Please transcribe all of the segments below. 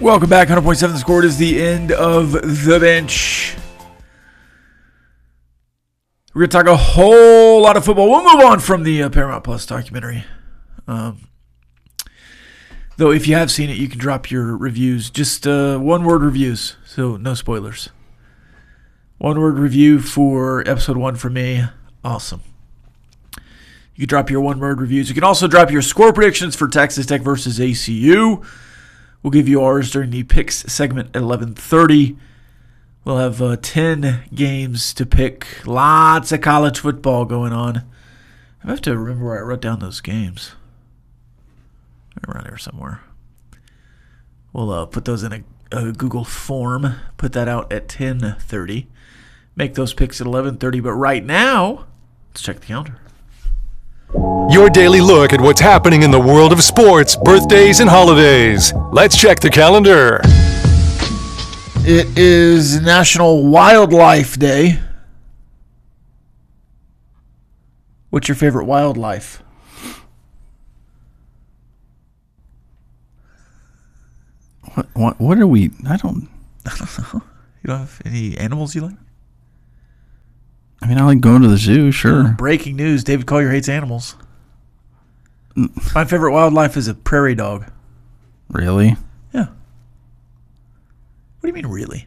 Welcome back. 100.7 The Score. It is the end of The Bench. We're going to talk a whole lot of football. We'll move on from the Paramount Plus documentary. Though if you have seen it, you can drop your reviews. Just one-word reviews, so no spoilers. One-word review for episode 1 from me. Awesome. You can drop your one-word reviews. You can also drop your score predictions for Texas Tech versus ACU. We'll give you ours during the picks segment at 11:30. We'll have 10 games to pick. Lots of college football going on. I have to remember where I wrote down those games. Around here somewhere. We'll put those in a Google form. Put that out at 10:30. Make those picks at 11:30. But right now, let's check the calendar. Your daily look at what's happening in the world of sports, birthdays, and holidays. Let's check the calendar. It is National Wildlife Day. What's your favorite wildlife? What are we? I don't know. You don't have any animals you like? I mean, I like going to the zoo, sure. Breaking news, David Collier hates animals. My favorite wildlife is a prairie dog. Really? Yeah. What do you mean, really?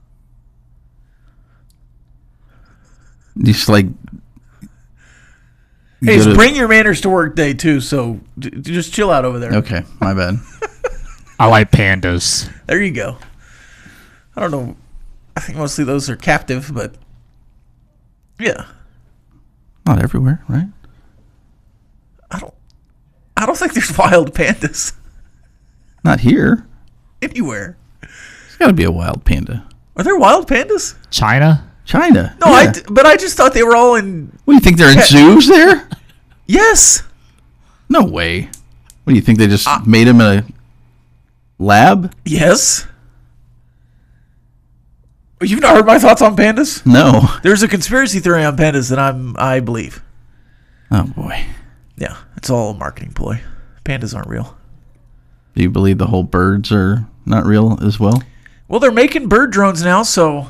Just like... Hey, it's Bring Your Manners to Work Day, too, so just chill out over there. Okay, my bad. I like pandas. There you go. I don't know. I think mostly those are captive, but... Yeah. Not everywhere, right? I don't think there's wild pandas. Not here. Anywhere. There's got to be a wild panda. Are there wild pandas? China? No, yeah. But I just thought they were all in... What, do you think they're in zoos there? Yes. No way. What, do you think they just made them in a lab? Yes. You've not heard my thoughts on pandas? No. There's a conspiracy theory on pandas that I believe. Oh, boy. Yeah, it's all a marketing ploy. Pandas aren't real. Do you believe the whole birds are not real as well? Well, they're making bird drones now, so...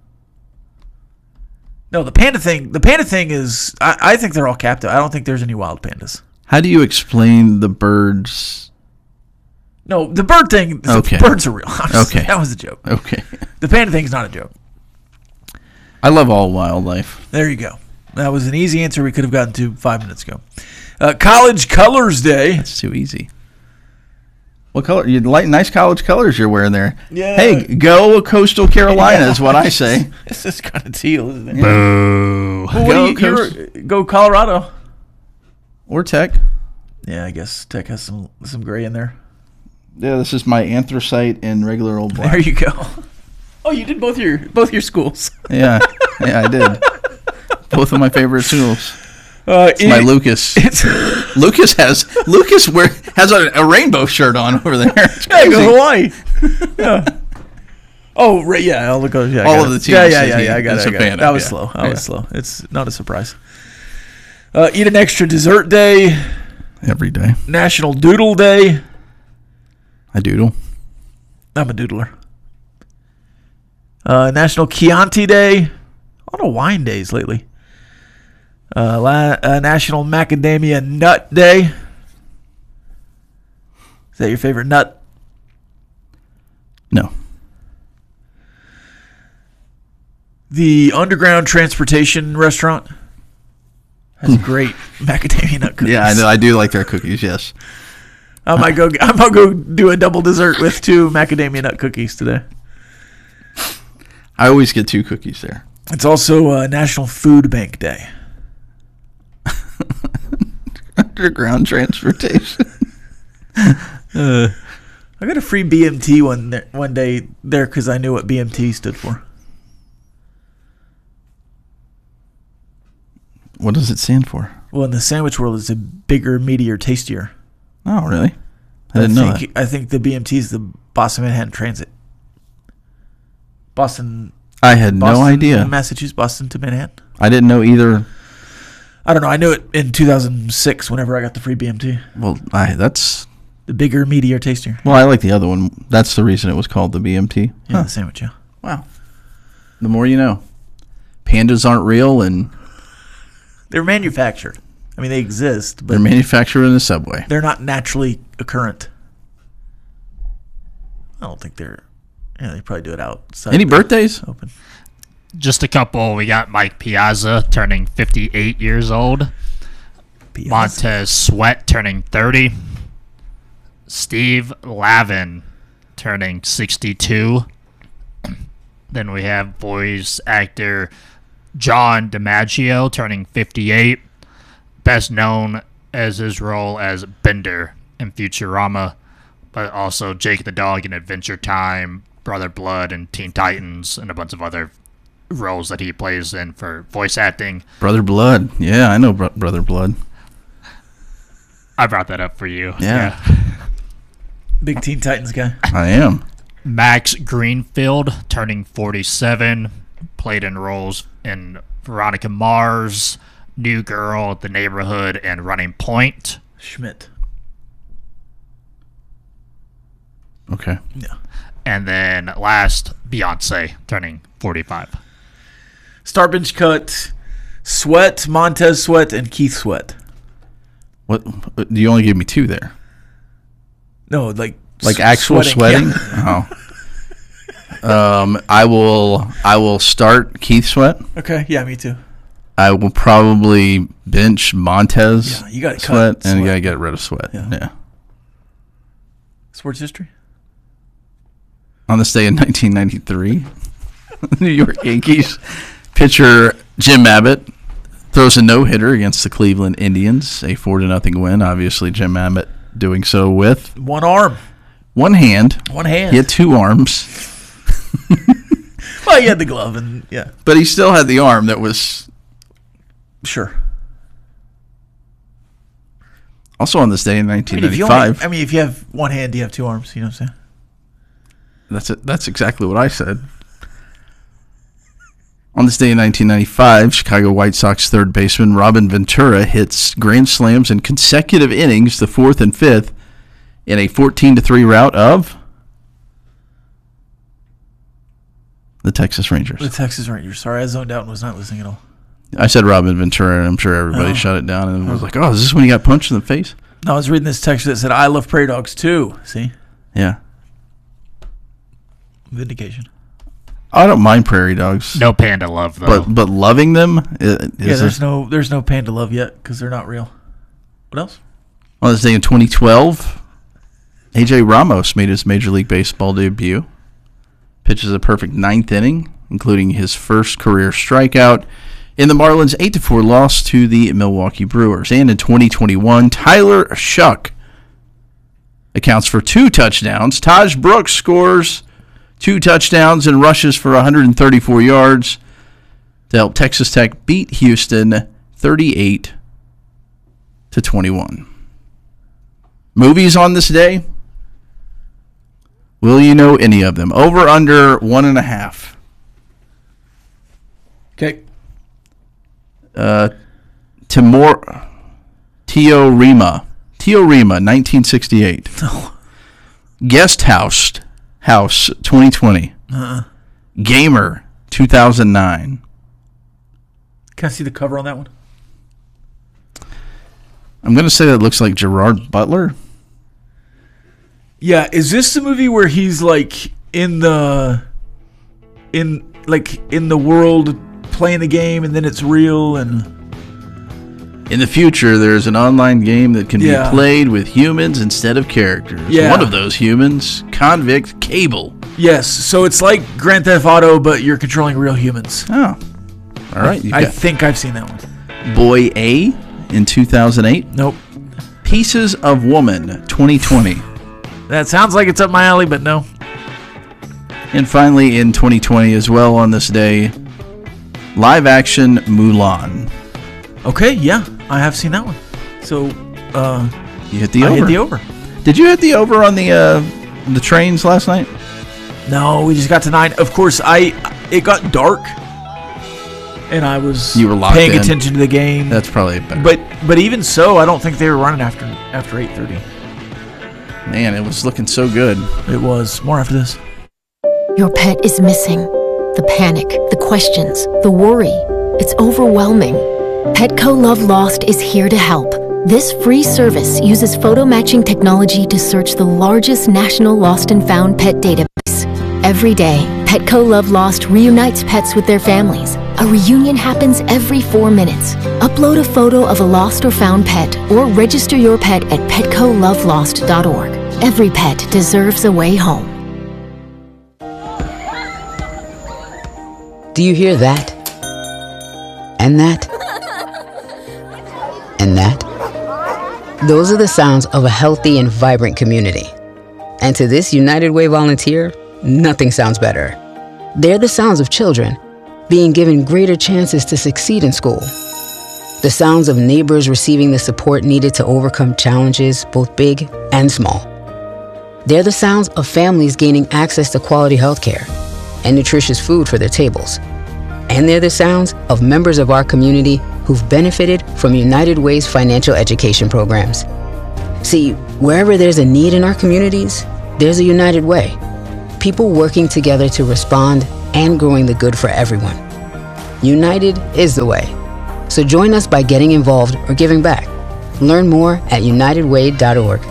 No, the panda thing is... I think they're all captive. I don't think there's any wild pandas. How do you explain the birds... No, the bird thing... Okay. Birds are real. Okay. That was a joke. Okay. The panda thing's not a joke. I love all wildlife. There you go. That was an easy answer we could have gotten to 5 minutes ago. College Colors Day. That's too easy. What color? You like nice college colors you're wearing there. Yeah. Hey, go Coastal Carolina is what I say. This is kind of teal, isn't it? Yeah. Boo. Well, go Colorado. Or Tech. Yeah, I guess Tech has some gray in there. Yeah, this is my anthracite and regular old black. There you go. Oh, you did both your schools. Yeah, I did. Both of my favorite schools. It's my Lucas. Lucas has a rainbow shirt on over there. It's crazy. Go Hawaii. Yeah. Oh, right. Yeah, I'll look. Yeah, all of the teams. Yeah. I got it. That was slow. I was slow. It's not a surprise. Eat an extra dessert day. Every day. National Doodle Day. I doodle. I'm a doodler. National Chianti Day. A lot of wine days lately. National Macadamia Nut Day. Is that your favorite nut? No. The Underground Transportation Restaurant has great macadamia nut cookies. Yeah, I know. I do like their cookies. Yes. I might go do a double dessert with 2 macadamia nut cookies today. I always get 2 cookies there. It's also National Food Bank Day. Underground transportation. I got a free BMT one day there because I knew what BMT stood for. What does it stand for? Well, in the sandwich world, it's a bigger, meatier, tastier. Oh, really? I didn't know that. I think the BMT is the Boston Manhattan Transit. Boston. I had no idea. Massachusetts, Boston to Manhattan. I didn't know either. I don't know. I knew it in 2006 whenever I got the free BMT. Well, that's The bigger, meatier, tastier. Well, I like the other one. That's the reason it was called the BMT. Yeah, the sandwich, yeah. Wow. The more you know. Pandas aren't real, and they're manufactured. I mean, they exist, but they're manufactured in the subway. They're not naturally occurrent. I don't think they're... Yeah, they probably do it outside. Any birthdays? Open. Just a couple. We got Mike Piazza turning 58 years old. Piazza. Montez Sweat turning 30. Steve Lavin turning 62. Then we have voice actor John DiMaggio turning 58. Best known as his role as Bender in Futurama, but also Jake the Dog in Adventure Time, Brother Blood, and Teen Titans, and a bunch of other roles that he plays in for voice acting. Brother Blood. Yeah, I know Brother Blood. I brought that up for you. Yeah. Big Teen Titans guy. I am. Max Greenfield turning 47, played in roles in Veronica Mars, New Girl, The Neighborhood, and Running Point. Schmidt. Okay. Yeah. And then last, Beyonce turning 45. Start bench cut. Sweat, Montez Sweat, and Keith Sweat. What? You only gave me two there. No, like actual sweating. Yeah. Oh. I will start Keith Sweat. Okay. Yeah, me too. I will probably bench Montez. Yeah, you got to Sweat, cut and you Sweat. got to get rid of Sweat. Yeah. Sports history. On this day in 1993, New York Yankees pitcher Jim Abbott throws a no-hitter against the Cleveland Indians, a 4-0 win. Obviously, Jim Abbott doing so with one arm, one hand. One hand. He had two arms. Well, he had the glove, and yeah, but he still had the arm that was sure. Also on this day in 1995. If you have one hand, you have two arms. You know what I'm saying? That's exactly what I said. On this day in 1995, Chicago White Sox third baseman Robin Ventura hits grand slams in consecutive innings, the fourth and fifth, in a 14-3 rout of the Texas Rangers. The Texas Rangers. Sorry, I zoned out and was not listening at all. I said Robin Ventura, and I'm sure everybody shut it down and was like, oh, is this when he got punched in the face? No, I was reading this text that said, I love prairie dogs too. See? Yeah. Vindication. I don't mind prairie dogs. No panda love, though. But loving them there's no panda love yet because they're not real. What else? On this day in 2012, A.J. Ramos made his Major League Baseball debut. Pitches a perfect ninth inning, including his first career strikeout in the Marlins' 8-4 loss to the Milwaukee Brewers. And in 2021, Tyler Shuck accounts for 2 touchdowns. Taj Brooks scores 2 touchdowns and rushes for 134 yards to help Texas Tech beat Houston 38-21. Movies on this day? Will you know any of them? Over, under, 1.5. Okay. Teorema, 1968. No. Guest House, 2020. Gamer, 2009. Can I see the cover on that one? I'm going to say that looks like Gerard Butler. Yeah, is this the movie where he's like in the world playing the game and then it's real and in the future there's an online game that can be played with humans instead of characters. Yeah. One of those humans, Convict Cable. Yes, so it's like Grand Theft Auto but you're controlling real humans. Oh. All right. I think I've seen that one. Boy A in 2008. Nope. Pieces of Woman 2020. That sounds like it's up my alley, but no. And finally, in 2020 as well on this day, live action Mulan. Okay, yeah, I have seen that one. So, you hit the over. I hit the over. Did you hit the over on the trains last night? No, we just got to 9. Of course, it got dark, and I was paying attention to the game. That's probably better. But even so, I don't think they were running after 8:30. Man, it was looking so good. It was. More after this. Your pet is missing. The panic, the questions, the worry. It's overwhelming. Petco Love Lost is here to help. This free service uses photo matching technology to search the largest national lost and found pet database. Every day, Petco Love Lost reunites pets with their families. A reunion happens every 4 minutes. Upload a photo of a lost or found pet or register your pet at petcolovelost.org. Every pet deserves a way home. Do you hear that? And that? And that? Those are the sounds of a healthy and vibrant community. And to this United Way volunteer, nothing sounds better. They're the sounds of children being given greater chances to succeed in school. The sounds of neighbors receiving the support needed to overcome challenges, both big and small. They're the sounds of families gaining access to quality health care and nutritious food for their tables. And they're the sounds of members of our community who've benefited from United Way's financial education programs. See, wherever there's a need in our communities, there's a United Way. People working together to respond and growing the good for everyone. United is the way. So join us by getting involved or giving back. Learn more at unitedway.org.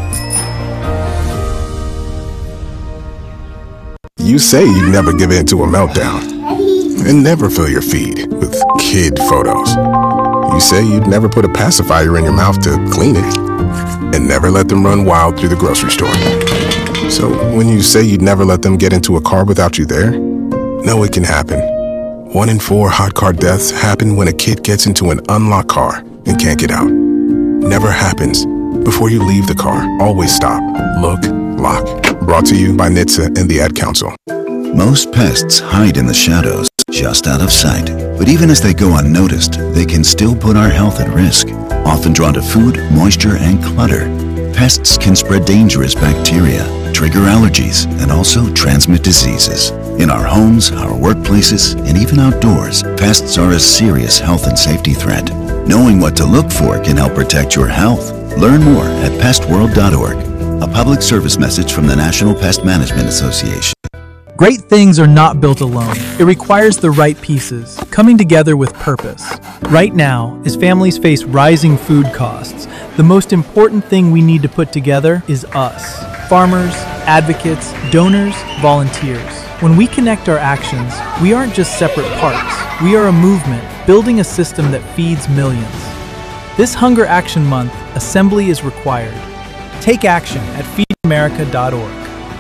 You say you'd never give in to a meltdown and never fill your feed with kid photos. You say you'd never put a pacifier in your mouth to clean it and never let them run wild through the grocery store. So when you say you'd never let them get into a car without you there, know it can happen. 1 in 4 hot car deaths happen when a kid gets into an unlocked car and can't get out. Never happens. Before you leave the car, always stop, look, lock. Brought to you by NHTSA and the Ad Council. Most pests hide in the shadows, just out of sight. But even as they go unnoticed, they can still put our health at risk. Often drawn to food, moisture, and clutter, pests can spread dangerous bacteria, trigger allergies, and also transmit diseases. In our homes, our workplaces, and even outdoors, pests are a serious health and safety threat. Knowing what to look for can help protect your health. Learn more at pestworld.org. A public service message from the National Pest Management Association. Great things are not built alone. It requires the right pieces, coming together with purpose. Right now, as families face rising food costs, the most important thing we need to put together is us. Farmers, advocates, donors, volunteers. When we connect our actions, we aren't just separate parts. We are a movement, building a system that feeds millions. This Hunger Action Month, assembly is required. Take action at feedamerica.org.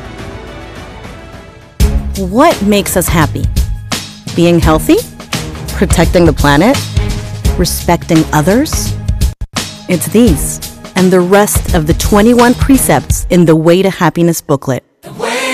What makes us happy? Being healthy? Protecting the planet? Respecting others? It's these and the rest of the 21 precepts in the Way to Happiness booklet.